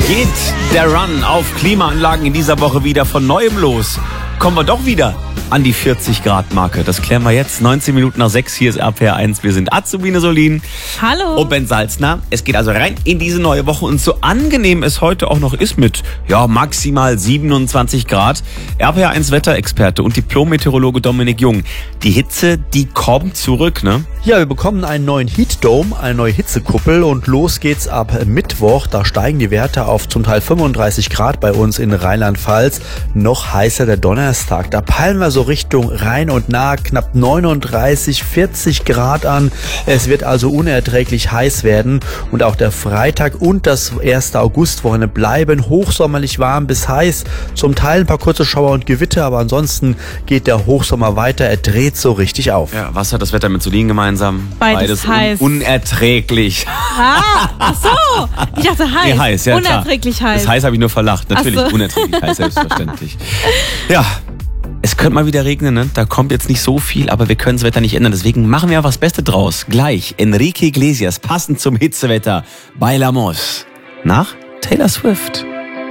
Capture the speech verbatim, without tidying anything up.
Geht der Run auf Klimaanlagen in dieser Woche wieder von Neuem los? Kommen wir doch wieder an die vierzig Grad Marke. Das klären wir jetzt. neunzehn Minuten nach sechs. Hier ist R P R eins. Wir sind Azubine Solin. Hallo. Und Ben Salzner. Es geht also rein in diese neue Woche. Und so angenehm es heute auch noch ist mit ja maximal siebenundzwanzig Grad. R P R eins Wetterexperte und Diplom-Meteorologe Dominik Jung. Die Hitze, die kommt zurück, ne? Ja, wir bekommen einen neuen Heat Dome, eine neue Hitzekuppel und los geht's ab Mittwoch. Da steigen die Werte auf zum Teil fünfunddreißig Grad bei uns in Rheinland-Pfalz. Noch heißer der Donnerstag. Da peilen wir so Richtung Rhein und nah knapp neununddreißig, vierzig Grad an. Es wird also unerträglich heiß werden und auch der Freitag und das erste Augustwochenende bleiben hochsommerlich warm bis heiß. Zum Teil ein paar kurze Schauer und Gewitter, aber ansonsten geht der Hochsommer weiter. Er dreht so richtig auf. Ja, was hat das Wetter mit Solin gemeinsam? Beides, Beides heiß. Un- unerträglich. Ah, ach so. Ich dachte heiß. Nee, heiß, ja, unerträglich klar. heiß. Das heiß habe ich nur verlacht. Natürlich, Ach so. Unerträglich heiß, selbstverständlich. Ja, es könnte mal wieder regnen, ne? Da kommt jetzt nicht so viel, aber wir können das Wetter nicht ändern. Deswegen machen wir was Beste draus. Gleich Enrique Iglesias, passend zum Hitzewetter bei Lamos. Nach Taylor Swift.